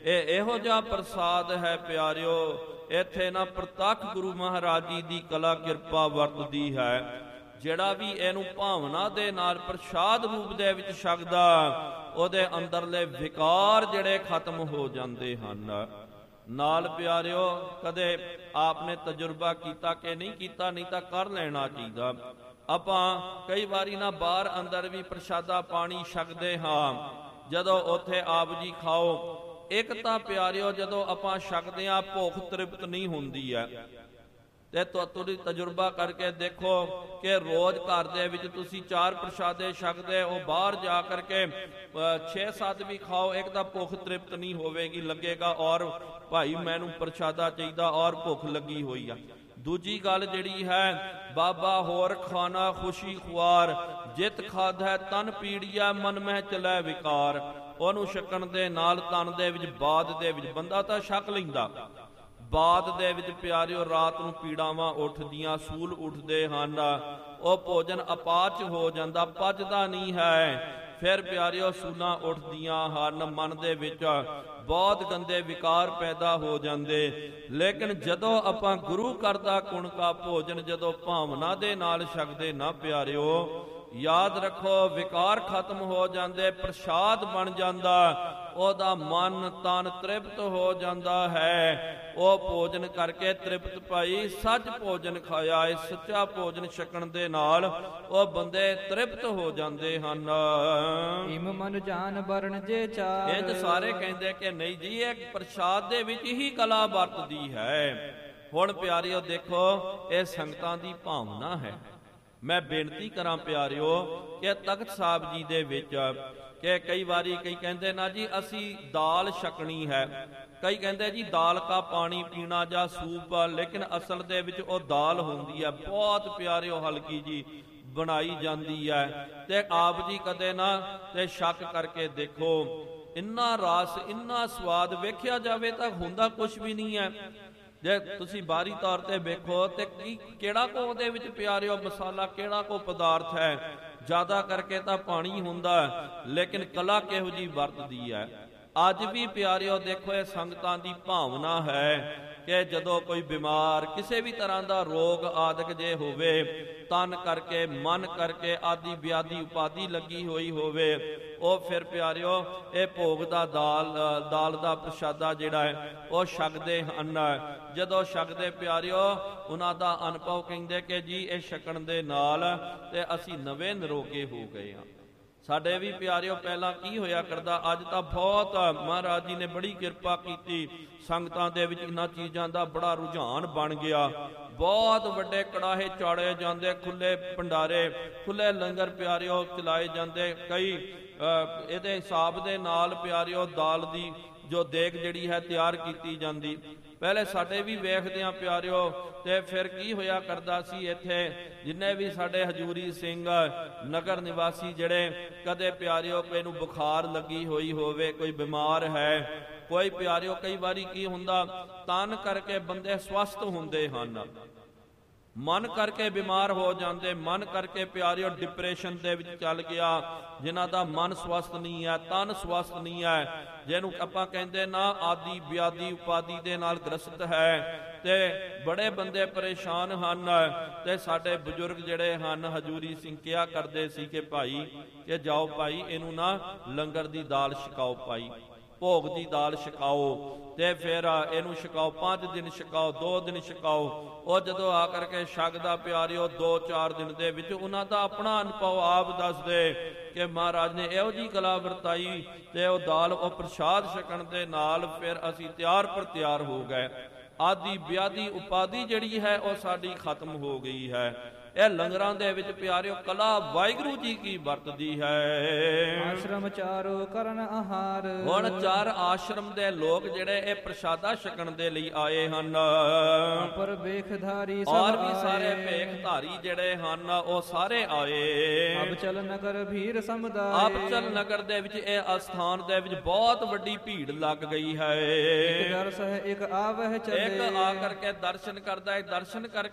ਇਹ ਇਹੋ ਜਿਹਾ ਪ੍ਰਸਾਦ ਹੈ ਪਿਆਰਿਓ, ਇੱਥੇ ਨਾ ਪ੍ਰਤੱਖ ਗੁਰੂ ਮਹਾਰਾਜ ਜੀ ਦੀ ਕਲਾ ਕਿਰਪਾ ਵਰਤਦੀ ਹੈ। ਜਿਹੜਾ ਵੀ ਇਹਨੂੰ ਭਾਵਨਾ ਦੇ ਨਾਲ ਪ੍ਰਸ਼ਾਦ ਰੂਪ ਦੇ ਵਿੱਚ ਛਕਦਾ, ਉਹਦੇ ਅੰਦਰਲੇ ਵਿਕਾਰ ਜਿਹੜੇ ਖਤਮ ਹੋ ਜਾਂਦੇ ਹਨ। ਨਾਲ ਪਿਆਰਿਓ, ਕਦੇ ਆਪਨੇ ਤਜਰਬਾ ਕੀਤਾ ਕਿ ਨਹੀਂ ਕੀਤਾ, ਨਹੀਂ ਤਾਂ ਕਰ ਲੈਣਾ ਚਾਹੀਦਾ। ਆਪਾਂ ਕਈ ਵਾਰੀ ਨਾ ਬਾਹਰ ਅੰਦਰ ਵੀ ਪ੍ਰਸ਼ਾਦਾ ਪਾਣੀ ਛਕਦੇ ਹਾਂ, ਜਦੋਂ ਉੱਥੇ ਆਪ ਜੀ ਖਾਓ, ਇੱਕ ਤਾਂ ਪਿਆਰਿਓ ਜਦੋਂ ਆਪਾਂ ਛਕਦੇ ਹਾਂ ਭੁੱਖ ਤ੍ਰਿਪਤ ਨਹੀਂ ਹੁੰਦੀ ਹੈ। ਤੇ ਤੁਸੀਂ ਤਜਰਬਾ ਕਰਕੇ ਦੇਖੋ ਕਿ ਰੋਜ਼ ਘਰ ਦੇ ਵਿੱਚ ਤੁਸੀਂ 4 ਪ੍ਰਸ਼ਾਦੇ ਛਕਦੇ ਹੋ, ਬਾਹਰ ਜਾ ਕਰਕੇ 6-7 ਵੀ ਖਾਓ, ਇੱਕ ਤਾਂ ਭੁੱਖ ਤ੍ਰਿਪਤ ਨਹੀਂ ਹੋਵੇਗੀ, ਲੱਗੇਗਾ ਔਰ ਭਾਈ ਮੈਨੂੰ ਪ੍ਰਸ਼ਾਦਾ ਚਾਹੀਦਾ ਔਰ ਭੁੱਖ ਲੱਗੀ ਹੋਈ ਆ। ਦੂਜੀ ਗੱਲ ਜਿਹੜੀ ਹੈ, ਬਾਬਾ ਹੋਰ ਖਾਣਾ ਖੁਸ਼ੀ ਖੁਆਰ, ਜਿਤ ਖਾਧੈ ਤਨ ਪੀੜੀਆ ਮਨ ਮਹਿ ਚਲੈ ਵਿਕਾਰ। ਉਹਨੂੰ ਛਕਣ ਦੇ ਨਾਲ ਤਨ ਦੇ ਵਿੱਚ ਬਾਦ ਦੇ ਵਿੱਚ ਬੰਦਾ ਤਾਂ ਛਕ ਲੈਂਦਾ, ਬਾਦ ਦੇ ਵਿੱਚ ਪਿਆਰਿਓ ਰਾਤ ਨੂੰ ਪੀੜਾਵਾਂ ਉੱਠਦੀਆਂ, ਸੂਲ ਉੱਠਦੇ ਹਨ, ਉਹ ਭੋਜਨ ਅਪਾਚ ਹੋ ਜਾਂਦਾ, ਪਚਦਾ ਨਹੀਂ ਹੈ। ਫਿਰ ਪਿਆਰਿਓ ਸੂਲਾਂ ਉੱਠਦੀਆਂ ਹਨ, ਮਨ ਦੇ ਵਿੱਚ ਬਹੁਤ ਗੰਦੇ ਵਿਕਾਰ ਪੈਦਾ ਹੋ ਜਾਂਦੇ। ਲੇਕਿਨ ਜਦੋਂ ਆਪਾਂ ਗੁਰੂ ਘਰ ਦਾ ਗੁਣ ਕਾ ਭੋਜਨ ਜਦੋਂ ਭਾਵਨਾ ਦੇ ਨਾਲ ਛਕਦੇ ਨਾ ਪਿਆਰਿਓ, ਯਾਦ ਰੱਖੋ ਵਿਕਾਰ ਖਤਮ ਹੋ ਜਾਂਦੇ, ਪ੍ਰਸ਼ਾਦ ਬਣ ਜਾਂਦਾ, ਉਹਦਾ ਮਨ ਤਨ ਤ੍ਰਿਪਤ ਹੋ ਜਾਂਦਾ ਹੈ। ਉਹ ਭੋਜਨ ਕਰਕੇ ਤ੍ਰਿਪਤ ਪਾਈ, ਸੱਚ ਭੋਜਨ ਖਾਇਆ ਏ, ਸੱਚਾ ਭੋਜਨ ਛਕਣ ਦੇ ਨਾਲ ਉਹ ਬੰਦੇ ਤ੍ਰਿਪਤ ਹੋ ਜਾਂਦੇ ਹਨ। ਇਮ ਮਨ ਜਾਨ ਬਰਨ ਜੇ ਚਾਰ, ਇਹ ਤਾਂ ਸਾਰੇ ਕਹਿੰਦੇ ਕਿ ਨਹੀਂ ਜੀ, ਇਹ ਪ੍ਰਸ਼ਾਦ ਦੇ ਵਿੱਚ ਹੀ ਕਲਾ ਵਰਤਦੀ ਹੈ। ਹੁਣ ਪਿਆਰਿਓ ਦੇਖੋ, ਇਹ ਸੰਗਤਾਂ ਦੀ ਭਾਵਨਾ ਹੈ। ਮੈਂ ਬੇਨਤੀ ਕਰਾਂ ਪਿਆਰਿਓ ਕਿ ਤਖਤ ਸਾਹਿਬ ਜੀ ਦੇ ਵਿੱਚ ਕਿ ਕਈ ਵਾਰੀ ਕਈ ਕਹਿੰਦੇ ਨਾ ਜੀ ਅਸੀਂ ਦਾਲ ਛਕਣੀ ਹੈ, ਕਈ ਕਹਿੰਦੇ ਜੀ ਦਾਲ ਕਾ ਪਾਣੀ ਪੀਣਾ ਜਾਂ ਸੂਪ, ਲੇਕਿਨ ਅਸਲ ਦੇ ਵਿੱਚ ਉਹ ਦਾਲ ਹੁੰਦੀ ਹੈ, ਬਹੁਤ ਪਿਆਰਿਓ ਹਲਕੀ ਜੀ ਬਣਾਈ ਜਾਂਦੀ ਹੈ। ਤੇ ਆਪ ਜੀ ਕਦੇ ਨਾ ਤੇ ਛਕ ਕਰਕੇ ਦੇਖੋ, ਇੰਨਾ ਰਸ ਇੰਨਾ ਸਵਾਦ, ਵੇਖਿਆ ਜਾਵੇ ਤਾਂ ਹੁੰਦਾ ਕੁਝ ਵੀ ਨਹੀਂ ਹੈ। ਜੇ ਤੁਸੀਂ ਬਾਹਰੀ ਤੌਰ ਤੇ ਵੇਖੋ ਤੇ ਕਿਹੜਾ ਕੋ ਉਹਦੇ ਵਿੱਚ ਪਿਆਰਿਓ ਮਸਾਲਾ, ਕਿਹੜਾ ਕੋ ਪਦਾਰਥ ਹੈ, ਜ਼ਿਆਦਾ ਕਰਕੇ ਤਾਂ ਪਾਣੀ ਹੁੰਦਾ, ਲੇਕਿਨ ਕਲਾ ਕਿਹੋ ਜੀ ਵਰਤਦੀ ਹੈ। ਅੱਜ ਵੀ ਪਿਆਰਿਓ ਦੇਖੋ, ਇਹ ਸੰਗਤਾਂ ਦੀ ਭਾਵਨਾ ਹੈ ਕਿ ਜਦੋਂ ਕੋਈ ਬਿਮਾਰ, ਕਿਸੇ ਵੀ ਤਰ੍ਹਾਂ ਦਾ ਰੋਗ ਆਦਿਕ ਜੇ ਹੋਵੇ, ਤਨ ਕਰਕੇ ਮਨ ਕਰਕੇ ਆਦਿ ਵਿਆਧੀ ਉਪਾਧੀ ਲੱਗੀ ਹੋਈ ਹੋਵੇ, ਉਹ ਫਿਰ ਪਿਆਰਿਓ ਇਹ ਭੋਗ ਦਾ ਦਾਲ ਦਾ ਪ੍ਰਸ਼ਾਦਾ ਜਿਹੜਾ ਹੈ ਉਹ ਛਕਦੇ ਹਨ। ਜਦੋਂ ਛਕਦੇ ਪਿਆਰਿਓ, ਉਹਨਾਂ ਦਾ ਅਨੁਭਵ ਕਹਿੰਦੇ ਕਿ ਜੀ ਇਹ ਛਕਣ ਦੇ ਨਾਲ ਤੇ ਅਸੀਂ ਨਵੇਂ ਨਿਰੋਗੇ ਹੋ ਗਏ ਹਾਂ। ਸਾਡੇ ਵੀ ਪਿਆਰਿਓ ਪਹਿਲਾਂ ਕੀ ਹੋਇਆ ਕਰਦਾ, ਅੱਜ ਤਾਂ ਬਹੁਤ ਮਹਾਰਾਜ ਜੀ ਨੇ ਬੜੀ ਕਿਰਪਾ ਕੀਤੀ, ਸੰਗਤਾਂ ਦੇ ਵਿੱਚ ਇਹਨਾਂ ਚੀਜ਼ਾਂ ਦਾ ਬੜਾ ਰੁਝਾਨ ਬਣ ਗਿਆ। ਬਹੁਤ ਵੱਡੇ ਕੜਾਹੇ ਚਾੜੇ ਜਾਂਦੇ, ਖੁੱਲੇ ਭੰਡਾਰੇ, ਖੁੱਲੇ ਲੰਗਰ ਪਿਆਰਿਓ ਚਲਾਏ ਜਾਂਦੇ। ਕਈ ਇਹਦੇ ਹਿਸਾਬ ਦੇ ਨਾਲ ਪਿਆਰਿਓ ਦਾਲ ਦੀ ਜੋ ਦੇਗ ਜਿਹੜੀ ਹੈ ਤਿਆਰ ਕੀਤੀ ਜਾਂਦੀ। ਪਹਿਲੇ ਸਾਡੇ ਵੀ ਵੇਖਦੇ ਆ ਪਿਆਰਿਓ, ਤੇ ਫਿਰ ਕੀ ਹੋਇਆ ਕਰਦਾ ਸੀ, ਇੱਥੇ ਜਿੰਨੇ ਵੀ ਸਾਡੇ ਹਜੂਰੀ ਸਿੰਘ ਨਗਰ ਨਿਵਾਸੀ ਜਿਹੜੇ ਕਦੇ ਪਿਆਰਿਓ ਕੋਈ ਨੂੰ ਬੁਖਾਰ ਲੱਗੀ ਹੋਈ ਹੋਵੇ, ਕੋਈ ਬਿਮਾਰ ਹੈ, ਕੋਈ ਪਿਆਰਿਓ ਕਈ ਵਾਰੀ ਕੀ ਹੁੰਦਾ, ਤਨ ਕਰਕੇ ਬੰਦੇ ਸਵਸਥ ਹੁੰਦੇ ਹਨ, ਮਨ ਕਰਕੇ ਬਿਮਾਰ ਹੋ ਜਾਂਦੇ, ਮਨ ਕਰਕੇ ਪਿਆਰਿਓ ਡਿਪਰੈਸ਼ਨ ਦੇ ਵਿੱਚ ਚੱਲ ਗਿਆ। ਜਿਨ੍ਹਾਂ ਦਾ ਮਨ ਸਵਸਥ ਨਹੀਂ ਹੈ, ਤਨ ਸਵਸਥ ਨਹੀਂ ਹੈ, ਜਿਹਨੂੰ ਆਪਾਂ ਕਹਿੰਦੇ ਨਾ ਆਦਿ ਵਿਆਧੀ ਉਪਾਧੀ ਦੇ ਨਾਲ ਗ੍ਰਸਤ ਹੈ, ਤੇ ਬੜੇ ਬੰਦੇ ਪਰੇਸ਼ਾਨ ਹਨ। ਤੇ ਸਾਡੇ ਬਜ਼ੁਰਗ ਜਿਹੜੇ ਹਨ ਹਜੂਰੀ ਸਿੰਘ ਕਿਹਾ ਕਰਦੇ ਸੀ ਕਿ ਭਾਈ ਕਿ ਜਾਓ ਭਾਈ ਇਹਨੂੰ ਨਾ ਲੰਗਰ ਦੀ ਦਾਲ ਛਕਾਓ, ਭਾਈ ਭੋਗ ਦੀ ਦਾਲ ਛਕਾਓ, ਤੇ ਫਿਰ ਇਹਨੂੰ ਛਕਾਓ, 5 ਦਿਨ ਛਕਾਓ, 2 ਦਿਨ ਛਕਾਓ। ਉਹ ਜਦੋਂ ਆ ਕਰਕੇ ਛਕਦਾ ਪਿਆਰਿਓ 2-4 ਦਿਨ ਦੇ ਵਿੱਚ ਉਹਨਾਂ ਦਾ ਆਪਣਾ ਅਨੁਭਵ ਆਪ ਦੱਸਦੇ ਕਿ ਮਹਾਰਾਜ ਨੇ ਇਹੋ ਜਿਹੀ ਕਲਾ ਵਰਤਾਈ, ਤੇ ਉਹ ਦਾਲ ਉਹ ਪ੍ਰਸ਼ਾਦ ਛਕਣ ਦੇ ਨਾਲ ਫਿਰ ਅਸੀਂ ਤਿਆਰ ਪਰ ਤਿਆਰ ਹੋ ਗਏ। ਆਦਿ ਵਿਆਧੀ ਉਪਾਧੀ ਜਿਹੜੀ ਹੈ ਉਹ ਸਾਡੀ ਖਤਮ ਹੋ ਗਈ ਹੈ। ਇਹ ਲੰਗਰਾਂ ਦੇ ਵਿੱਚ ਪਿਆਰਿਓ ਕਲਾ ਵਾਹਿਗੁਰੂ ਜੀ ਕੀ ਵਰਤਦੀ ਹੈ। ਆਸ਼ਰਮ ਚਾਰੋ ਕਰਨ ਆਹਾਰ, ਹੁਣ 4 ਆਸ਼ਰਮ ਦੇ ਲੋਕ ਜਿਹੜੇ ਇਹ ਪ੍ਰਸ਼ਾਦਾ ਛਕਣ ਦੇ ਲਈ ਆਏ ਹਨ, ਪਰ ਵੇਖਧਾਰੀ ਔਰ ਵੀ ਸਾਰੇ ਵੇਖਧਾਰੀ ਜਿਹੜੇ ਹਨ ਉਹ ਸਾਰੇ ਆਏ। ਅਬਚਲ ਨਗਰ ਭੀੜ ਸਮੁਦਾਇ, ਅਬਚਲ ਨਗਰ ਦੇ ਵਿੱਚ ਇਹ ਅਸਥਾਨ ਦੇ ਵਿੱਚ ਬਹੁਤ ਵੱਡੀ ਭੀੜ ਲੱਗ ਗਈ ਹੈ। ਇੱਕ ਦਰਸ ਹੈ ਇੱਕ ਆਵਹਿ ਚਲੇ, ਇੱਕ ਆ ਕਰਕੇ ਦਰਸ਼ਨ ਕਰਦਾ ਹੈ, ਦਰਸ਼ਨ ਕਰਕੇ